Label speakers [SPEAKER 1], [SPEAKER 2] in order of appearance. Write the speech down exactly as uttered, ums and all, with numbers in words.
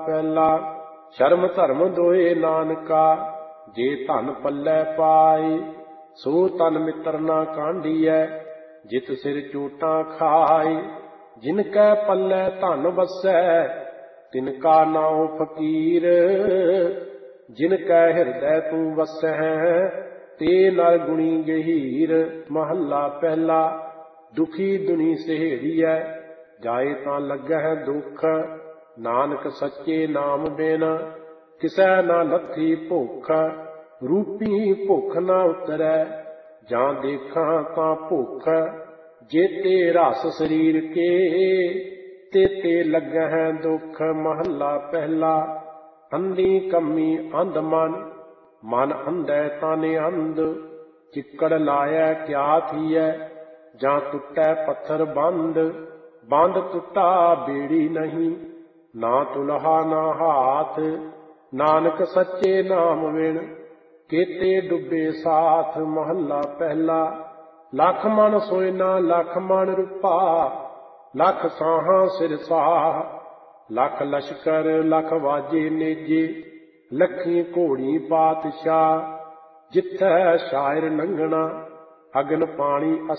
[SPEAKER 1] ਪਹਿਲਾ। ਸ਼ਰਮ ਧਰਮ ਦੋਏ ਨਾਨਕਾ, ਜੇ ਧਨ ਪੱਲੇ ਪਾਏ। ਸੋ ਤਨ ਮਿੱਤਰ ਨਾ ਕਾਂਢੀਐ, ਜਿਤ ਸਿਰ ਚੋਟਾਂ ਖਾਏ। ਜਿਨ ਕੈ ਪੱਲੇ ਧਨ ਵਸੈ, ਤਿਨ ਕਾ ਨਾਉ ਫਕੀਰ। ਜਿਨ ਕੈ ਹਿਰਦੈ ਤੂੰ ਵਸੈ, ਤੇ ਨਰ ਗੁਣੀ ਗਹੀਰ। ਮਹੱਲਾ ਪਹਿਲਾ। ਦੁਖੀ ਦੁਨੀ ਸਹੇੜੀਐ, ਜਾਏ ਤਾਂ ਲੱਗਹਿ ਦੁੱਖ। ਨਾਨਕ ਸੱਚੇ ਨਾਮ ਬਿਨ, ਕਿਸੈ ਨਾ ਲੱਥੀ ਭੁੱਖ। ਰੂਪੀ ਭੁੱਖ ਨਾ ਉਤਰੈ, ਜਾਂ ਦੇਖਾਂ ਤਾਂ ਭੁੱਖ। ਜੇਤੇ ਰਸ ਸਰੀਰ ਕੇ, ਤੇਤੇ ਲੱਗਹਿ ਦੁੱਖ। ਮਹੱਲਾ ਪਹਿਲਾ। ਅੰਧੀ ਕੰਮੀ ਅੰਧ ਮਨ, ਮਨ ਅੰਧੈ ਤਾਂ ਨਿਅੰਧ। ਚਿੱਕੜ ਲਾਇਐ ਕਿਆ ਥੀਐ, ਜਾਂ ਟੁੱਟੈ ਪੱਥਰ ਬੰਧ। ਬੰਧ ਟੁੱਟਾ ਬੇੜੀ ਨਹੀਂ, ਨਾ ਤੁਲਹਾ ਨਾ ਹਾਥ। ਨਾਨਕ ਸੱਚੇ ਨਾਮ ਬਿਨ, ਕੇਤੇ ਡੁੱਬੇ ਸਾਥ। ਮਹੱਲਾ ਪਹਿਲਾ। ਲੱਖ ਮਣ ਸੋਇਨਾ ਲੱਖ ਮਣ ਰੂਪਾ, ਲੱਖ ਸਾਹਾਂ ਸਿਰ ਸਾਹ। ਲੱਖ ਲਸ਼ਕਰ ਲੱਖ ਵਾਜੇ ਨੇਜੇ, ਲੱਖੀ ਘੋੜੀ ਪਾਤਸ਼ਾਹ। ਜਿੱਥੈ ਸ਼ਾਇਰ ਲੰਘਣਾ, ਅਗਨ ਪਾਣੀ